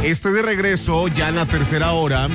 Estoy de regreso ya en la tercera hora.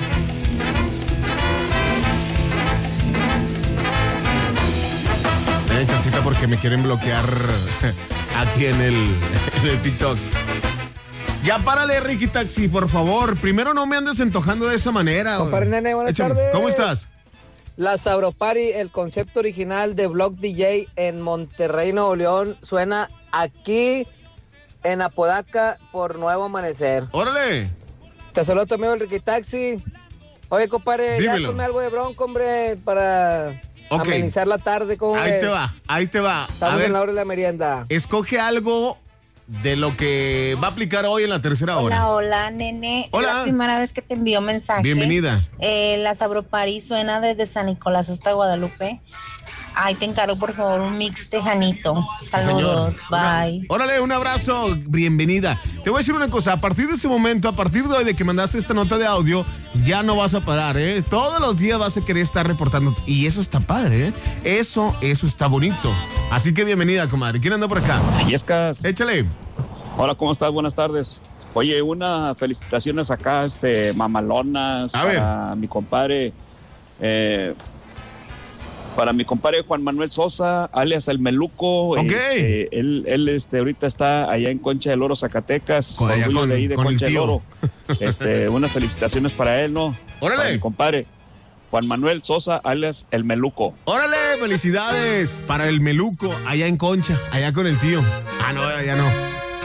Ven, chancita, porque me quieren bloquear aquí en el TikTok. Ya párale, Ricky Taxi, por favor. Primero no me andes antojando de esa manera. Compadre Nene, buenas tardes. ¿Cómo estás? La Sabropari, el concepto original de Block DJ en Monterrey, Nuevo León, suena aquí en Apodaca por Nuevo Amanecer. ¡Órale! Te saludo a tu amigo el Ricky Taxi. Oye, compadre, dímelo. Ya ponme algo de Bronco, hombre, para amenizar la tarde. ¿Cómo ahí ves? te va. Estamos en la hora de la merienda. Escoge algo de lo que va a aplicar hoy en la tercera hora. Hola, nene. Hola. Es la primera vez que te envío mensaje. Bienvenida. La Sabropari suena desde San Nicolás hasta Guadalupe. Ay, te encargo, por favor, un mix tejanito. Saludos, bye. Órale, un abrazo, bienvenida. Te voy a decir una cosa, a partir de ese momento, a partir de hoy de que mandaste esta nota de audio, ya no vas a parar, ¿eh? Todos los días vas a querer estar reportando. Y eso está padre, ¿eh? Eso está bonito. Así que bienvenida, comadre. ¿Quién anda por acá? Yescas. Échale. Hola, ¿cómo estás? Buenas tardes. Oye, una felicitaciones acá, mamalonas, para mi compadre, Juan Manuel Sosa, alias El Meluco. Ok. Él ahorita está allá en Concha del Oro, Zacatecas. Con de ahí de Concha del Oro. Unas felicitaciones para él, ¿no? Órale. Para mi compadre Juan Manuel Sosa, alias El Meluco. Órale, felicidades para El Meluco, allá en Concha, allá con el tío. Ah, no, allá no.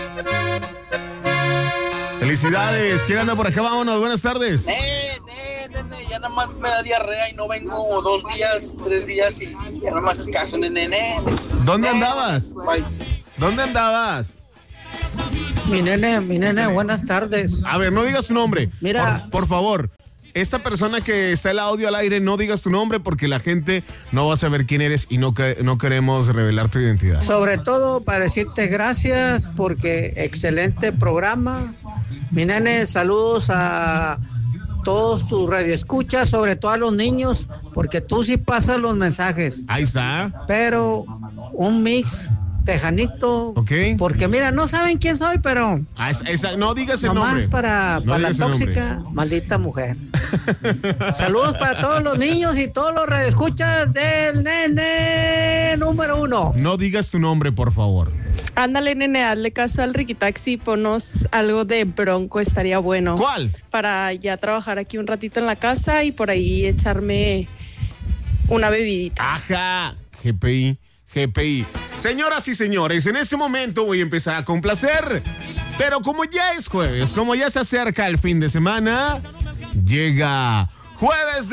Felicidades. ¿Quién anda por acá? Vámonos, buenas tardes. Ya nada más me da diarrea y no vengo 2 días, 3 días y ya nada más escaso, nene. ¿Dónde andabas? Bye. ¿Dónde andabas? Mi nene, buenas tardes. A ver, no digas su nombre. Mira. Por favor, esta persona que está el audio al aire, no digas tu nombre porque la gente no va a saber quién eres y no queremos revelar tu identidad. Sobre todo para decirte gracias porque excelente programa. Mi nene, saludos a todos tus radioescuchas, sobre todo a los niños, porque tú sí pasas los mensajes. Ahí está. Pero un mix tejanito, Ok. porque mira, no saben quién soy, pero no digas el nomás nombre. para la digas el tóxica, maldita mujer. Saludos para todos los niños y todos los radioescuchas del nene número 1. No digas tu nombre, por favor. Ándale, nene, hazle caso al Ricky Taxi, ponos algo de Bronco, estaría bueno. ¿Cuál? Para ya trabajar aquí un ratito en la casa y por ahí echarme una bebidita. Ajá, GPI. Señoras y señores, en este momento voy a empezar a complacer. Pero como ya es jueves, como ya se acerca el fin de semana, llega jueves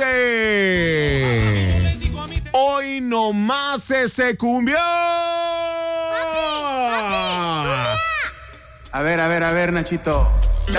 de Hoy Nomás Ese Cumbión. A ver, Nachito.